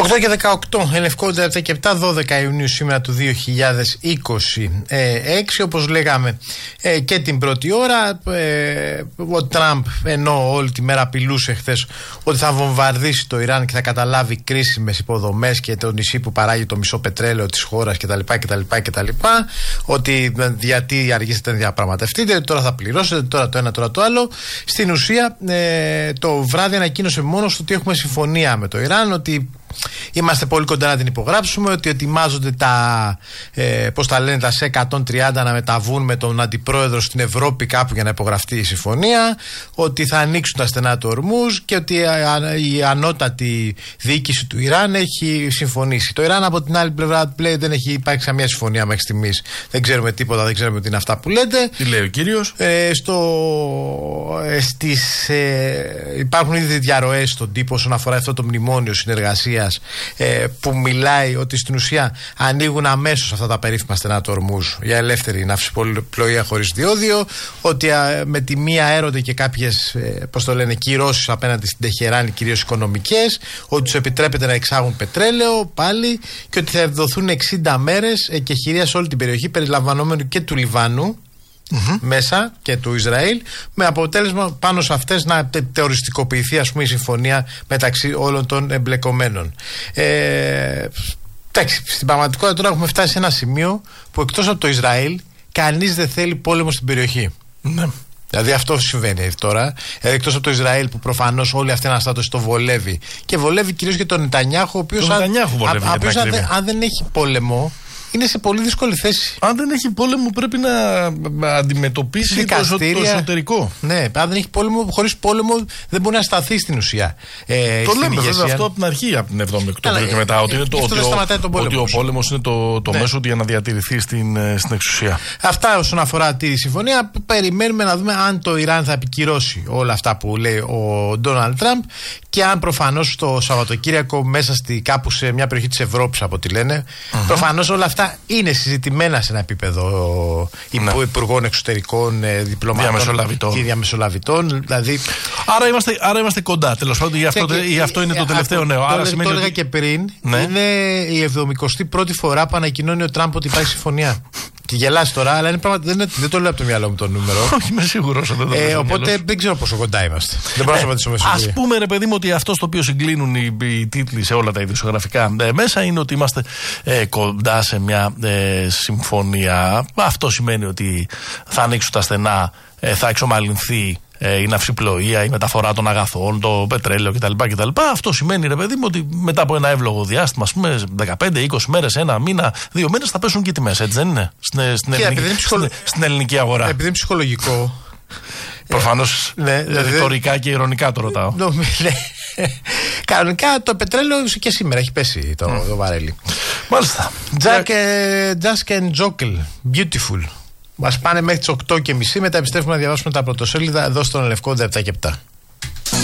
8 και 18, Ελευκότητα 7 και 7, 12 Ιουνίου σήμερα του 2026. Όπως λέγαμε και την πρώτη ώρα, ο Τραμπ, ενώ όλη τη μέρα απειλούσε χθες ότι θα βομβαρδίσει το Ιράν και θα καταλάβει κρίσιμες υποδομές και το νησί που παράγει το μισό πετρέλαιο της χώρας κτλ. Ότι γιατί αργήσατε να διαπραγματευτείτε, τώρα θα πληρώσετε, τώρα το ένα, τώρα το άλλο. Στην ουσία, το βράδυ ανακοίνωσε μόνος ότι έχουμε συμφωνία με το Ιράν, ότι είμαστε πολύ κοντά να την υπογράψουμε, ότι ετοιμάζονται τα σε 130 να μεταβούν με τον αντιπρόεδρο στην Ευρώπη κάπου για να υπογραφτεί η συμφωνία, ότι θα ανοίξουν τα στενά του Ορμούζ και ότι η ανώτατη διοίκηση του Ιράν έχει συμφωνήσει. Το Ιράν από την άλλη πλευρά λέει δεν έχει υπάρξει καμία συμφωνία μέχρι στιγμής. Δεν ξέρουμε τίποτα, δεν ξέρουμε τι είναι αυτά που λέτε. Τι λέει ο κύριος? Υπάρχουν ήδη διαρροές στον τύπο όσον αφορά αυτό το μνημόνιο συνεργασίας, που μιλάει ότι στην ουσία ανοίγουν αμέσως αυτά τα περίφημα στενά του Ορμούζ για ελεύθερη ναυσιπλοεία χωρίς διόδιο, ότι με τη μία έρονται και κάποιες κυρώσεις απέναντι στην Τεχεράνη, κυρίως οικονομικές, ότι τους επιτρέπεται να εξάγουν πετρέλαιο πάλι και ότι θα δοθούν 60 μέρες εκεχηρία σε όλη την περιοχή, περιλαμβανομένου και του Λιβάνου μέσα και του Ισραήλ, με αποτέλεσμα πάνω σε αυτές να οριστικοποιηθεί, ας πούμε, η συμφωνία μεταξύ όλων των εμπλεκομένων. Στην πραγματικότητα τώρα έχουμε φτάσει σε ένα σημείο που εκτός από το Ισραήλ κανείς δεν θέλει πόλεμο στην περιοχή. Ναι. Δηλαδή αυτό συμβαίνει τώρα. Εκτός από το Ισραήλ που προφανώς όλη αυτή η αναστάτωση το βολεύει. Και βολεύει κυρίως και τον Νετανιάχου, ο οποίος αν δεν έχει πόλεμο είναι σε πολύ δύσκολη θέση. Αν δεν έχει πόλεμο πρέπει να αντιμετωπίσει το εσωτερικό. Ναι, αν δεν έχει πόλεμο, χωρίς πόλεμο δεν μπορεί να σταθεί στην ουσία. Το λέμε βέβαια αυτό από την αρχή, από την 7η Οκτωβρίου και μετά, ότι ο πόλεμος είναι το μέσο για να διατηρηθεί στην εξουσία. Αυτά όσον αφορά τη συμφωνία. Περιμένουμε να δούμε αν το Ιράν θα επικυρώσει όλα αυτά που λέει ο Ντόναλντ Τραμπ και αν προφανώς το Σαββατοκύριακο μέσα κάπου σε μια περιοχή της Ευρώπης, από ό,τι λένε, προφανώς όλα αυτά είναι συζητημένα σε ένα επίπεδο υπουργών εξωτερικών, διπλωμάτων και διαμεσολαβητών. Δηλαδή... Άρα είμαστε κοντά, τέλος πάντων, γι' αυτό είναι το τελευταίο νέο. Άρα το έλεγα και πριν, είναι η 71η φορά που ανακοινώνει ο Τραμπ ότι υπάρχει συμφωνία. Και γελάς τώρα, αλλά δεν το λέω από το μυαλό μου το νούμερο. Όχι, είμαι σίγουρος. Οπότε δεν ξέρω πόσο κοντά είμαστε. Δεν μπορώ να απαντήσω. Ας πούμε, ρε παιδί μου, ότι αυτό στο οποίο συγκλίνουν οι τίτλοι σε όλα τα ειδησιογραφικά μέσα είναι ότι είμαστε κοντά σε μια συμφωνία. Αυτό σημαίνει ότι θα ανοίξουν τα στενά, θα εξομαλυνθεί η ναυσιπλοεία, η μεταφορά των αγαθών, το πετρέλαιο κτλ. Αυτό σημαίνει, ρε παιδί μου, ότι μετά από ένα εύλογο διάστημα, ας πούμε 15-20 μέρες, ένα μήνα, 2 μήνες, θα πέσουν και τιμές, έτσι δεν είναι? Στην ελληνική αγορά. Επειδή είναι ψυχολογικό. Προφανώς ρητορικά και ειρωνικά το ρωτάω. Κανονικά το πετρέλαιο και σήμερα έχει πέσει το βαρέλι. Μάλιστα. Jack and Jokel, beautiful. Μας πάνε μέχρι τις 8:30, μετά επιστρέφουμε να διαβάσουμε τα πρωτοσέλιδα εδώ στον Ελευκό 7 και 7.